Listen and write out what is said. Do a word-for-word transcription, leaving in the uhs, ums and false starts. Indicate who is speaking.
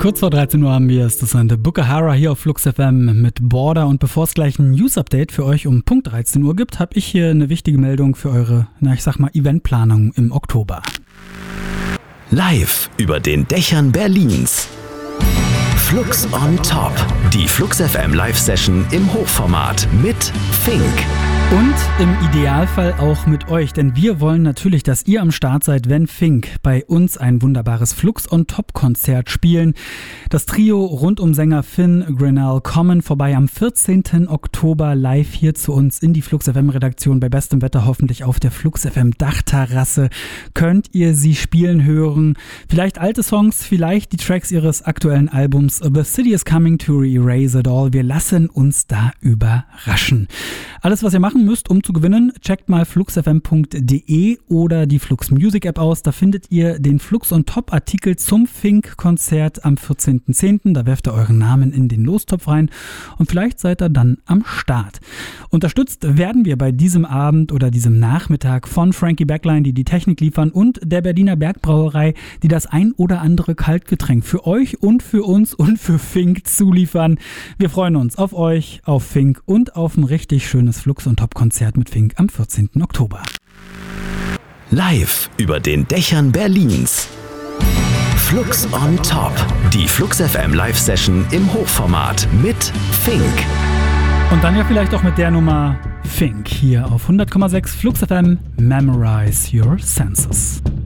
Speaker 1: Kurz vor dreizehn Uhr haben wir es. Das ist Booker Hara hier auf Flux F M mit Border. Und bevor es gleich ein News-Update für euch um Punkt dreizehn Uhr gibt, habe ich hier eine wichtige Meldung für eure, na ich sag mal, Eventplanung im Oktober.
Speaker 2: Live über den Dächern Berlins. Flux on Top. Die Flux F M Live-Session im Hochformat mit Fink.
Speaker 1: Und im Idealfall auch mit euch, denn wir wollen natürlich, dass ihr am Start seid, wenn Fink bei uns ein wunderbares Flux on Top Konzert spielen. Das Trio rund um Sänger Finn Grinnell kommen vorbei am vierzehnten Oktober live hier zu uns in die Flux F M Redaktion bei bestem Wetter, hoffentlich auf der Flux F M Dachterrasse. Könnt ihr sie spielen hören? Vielleicht alte Songs, vielleicht die Tracks ihres aktuellen Albums The City is Coming to Erase It All. Wir lassen uns da überraschen. Alles, was ihr machen müsst, um zu gewinnen, checkt mal fluxfm punkt de oder die Flux Music App aus. Da findet ihr den Flux on Top Artikel zum Fink-Konzert am vierzehnten zehnten Da werft ihr euren Namen in den Lostopf rein und vielleicht seid ihr dann am Start. Unterstützt werden wir bei diesem Abend oder diesem Nachmittag von Frankie Backline, die die Technik liefern, und der Berliner Bergbrauerei, die das ein oder andere Kaltgetränk für euch und für uns und für Fink zuliefern. Wir freuen uns auf euch, auf Fink und auf ein richtig schönes Flux on Top Konzert mit Fink am vierzehnten Oktober.
Speaker 2: Live über den Dächern Berlins. Flux on Top. Die Flux F M Live-Session im Hochformat mit Fink.
Speaker 1: Und dann ja vielleicht auch mit der Nummer Fink hier auf hundert Komma sechs Flux F M. Memorize Your Senses.